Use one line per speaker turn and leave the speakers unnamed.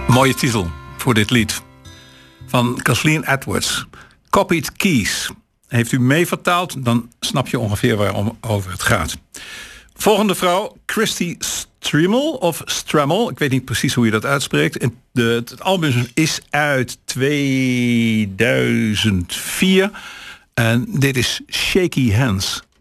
Mooie titel voor dit lied. Van Kathleen Edwards. Copied Keys. Heeft u meevertaald, dan snap je ongeveer waarover het gaat. Volgende vrouw, Christy Strimmel of Strammel. Ik weet niet precies hoe je dat uitspreekt. Het album is uit 2004. En dit is Shaky Hands.